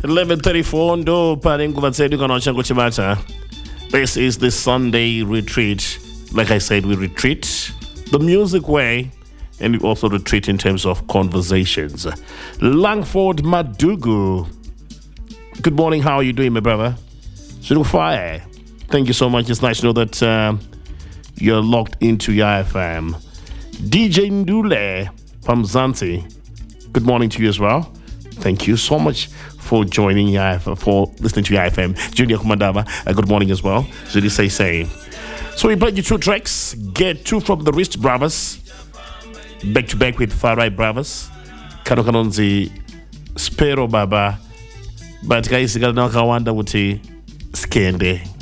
11:34 ndo pale nguva zetu kana changu chimata. This is the Sunday retreat. Like I said, we retreat the music way, and we also retreat in terms of conversations. Langford Madugu. Good morning. How are you doing, my brother? Fire. Thank you so much. It's nice to know that you're locked into your FM. DJ Ndule from Zanti. Good morning to you as well. Thank you so much for joining IFM, for listening to IFM. Junior Kumandava, good morning as well. Judy say. So we played you two tracks. Get two from the Wrist Brothers. Back to back with Farai Brothers. Kanokanonzi Spero Baba. But guys, you got no kawanda wuti skende.